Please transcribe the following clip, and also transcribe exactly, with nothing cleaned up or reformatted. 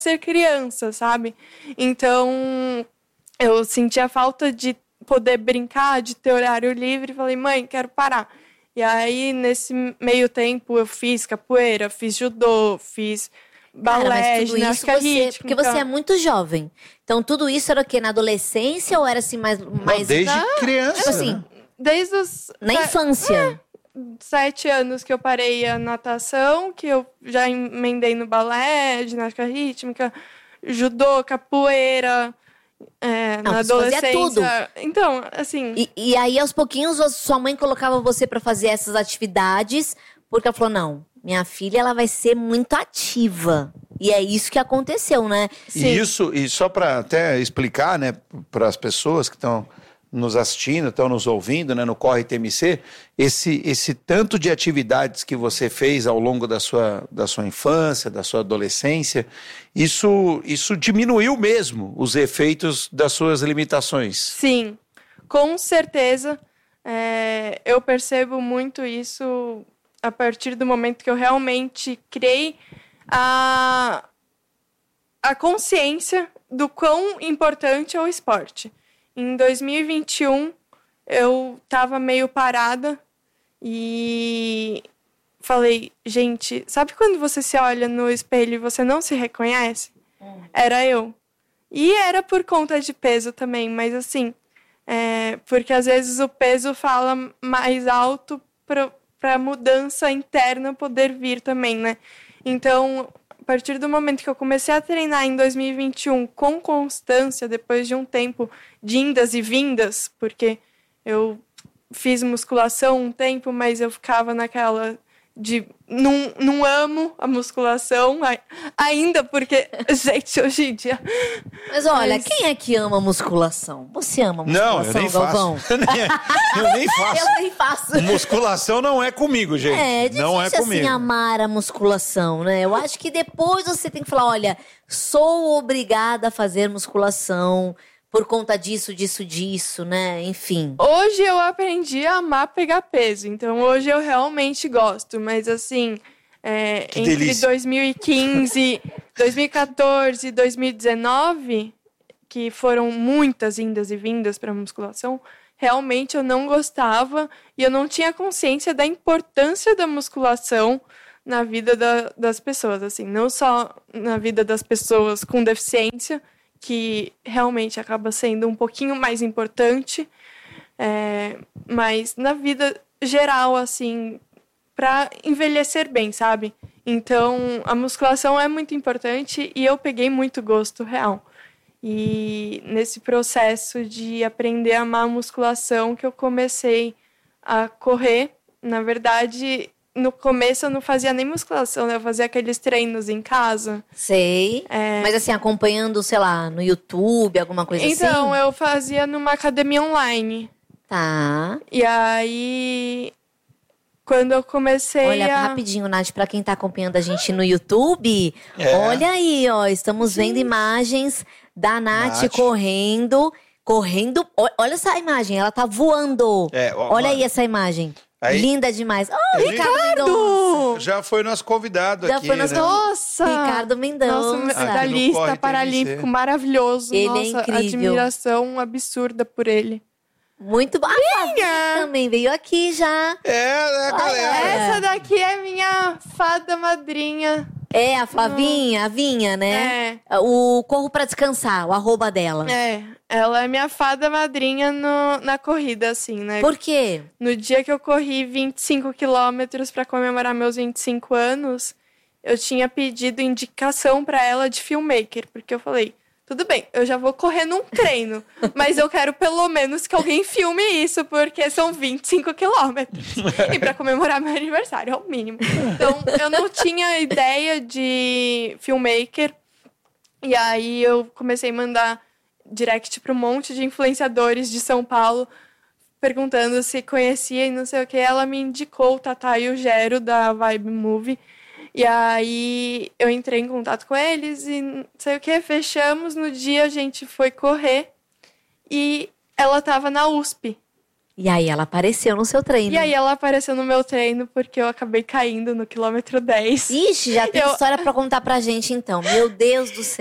ser criança, sabe? Então, eu sentia falta de poder brincar, de ter horário livre. Falei, mãe, quero parar. E aí, nesse meio tempo, eu fiz capoeira, fiz judô, fiz balé, Cara, mas tudo isso ginástica você, rítmica. porque você é muito jovem. Então, tudo isso era o quê? Na adolescência ou era assim mais... mais Não, desde Não, criança. tipo assim, né? Desde os na se- infância. sete anos que eu parei a natação, que eu já emendei no balé, ginástica rítmica, judô, capoeira, é, Não, na você fazia adolescência. tudo. Então, assim... E, e aí, aos pouquinhos, a sua mãe colocava você pra fazer essas atividades, porque ela falou, não, minha filha, ela vai ser muito ativa. E é isso que aconteceu, né? Sim. E isso, e só para até explicar, né, para as pessoas que estão nos assistindo, estão nos ouvindo, né, no Corre T M C, esse, esse tanto de atividades que você fez ao longo da sua, da sua infância, da sua adolescência, isso, isso diminuiu mesmo os efeitos das suas limitações. Sim, com certeza. É, eu percebo muito isso a partir do momento que eu realmente criei a, a consciência do quão importante é o esporte. Em dois mil e vinte e um, eu estava meio parada e falei, gente, sabe quando você se olha no espelho e você não se reconhece? Hum. Era eu. E era por conta de peso também, mas assim, é, porque às vezes o peso fala mais alto para a mudança interna poder vir também, né? Então, a partir do momento que eu comecei a treinar em dois mil e vinte e um com constância, depois de um tempo de indas e vindas, porque eu fiz musculação um tempo, mas eu ficava naquela de não, não amo a musculação ainda, porque, gente, hoje em dia... Mas olha, Mas... quem é que ama musculação? Você ama musculação, Não, eu nem Galvão? faço. eu nem faço. Eu nem faço. Musculação não é comigo, gente. É, é difícil não é comigo. assim amar a musculação, né? Eu acho que depois você tem que falar, olha, sou obrigada a fazer musculação por conta disso, disso, disso, né? Enfim. Hoje eu aprendi a amar pegar peso, então hoje eu realmente gosto, mas assim, é, entre delícia. dois mil e quinze, dois mil e quatorze e dois mil e dezenove, que foram muitas indas e vindas para musculação, realmente eu não gostava e eu não tinha consciência da importância da musculação na vida da, das pessoas, assim, não só na vida das pessoas com deficiência, que realmente acaba sendo um pouquinho mais importante, é, mas na vida geral, assim, para envelhecer bem, sabe? Então, a musculação é muito importante e eu peguei muito gosto real. E nesse processo de aprender a amar a musculação que eu comecei a correr, na verdade... No começo eu não fazia nem musculação, né? Eu fazia aqueles treinos em casa. Sei. É... Mas assim, acompanhando, sei lá, no YouTube, alguma coisa então, assim? Então, eu fazia numa academia online. Tá. E aí, quando eu comecei Olha, a... rapidinho, Nath, pra quem tá acompanhando a gente no YouTube, É. olha aí, ó, estamos vendo imagens da Nath, Nath. correndo, correndo, o- olha essa imagem, ela tá voando. É, ó, olha mano. aí essa imagem. Aí- Linda demais. Oh, Ele- Ricardo Mendonça. Já foi nosso convidado Já aqui, foi nosso né? Nossa! Ricardo Mendonça. Nossa, Aqui no Corre medalhista T M C. paralímpico maravilhoso. Ele é Nossa, incrível. admiração absurda por ele. Muito bom. A Flavinha também veio aqui já. É, né, galera? Essa daqui é minha fada madrinha. É, a Flavinha, a Vinha, né? É. O Corro Pra Descansar, o arroba dela. É, ela é minha fada madrinha no, na corrida, assim, né? Por quê? No dia que eu corri vinte e cinco quilômetros para comemorar meus vinte e cinco anos, eu tinha pedido indicação para ela de filmmaker, porque eu falei, tudo bem, eu já vou correr num treino, mas eu quero pelo menos que alguém filme isso, porque são vinte e cinco quilômetros. E para comemorar meu aniversário, é o mínimo. Então, eu não tinha ideia de filmmaker, e aí eu comecei a mandar direct para um monte de influenciadores de São Paulo, perguntando se conhecia e não sei o que. Ela me indicou o Tatá e o Gero da Vibe Movie. E aí eu entrei em contato com eles e não sei o que, fechamos. No dia a gente foi correr e ela estava na U S P. E aí ela apareceu no seu treino. E aí ela apareceu no meu treino porque eu acabei caindo no quilômetro dez. Ixi, já tem Eu- história pra contar pra gente então. Meu Deus do céu.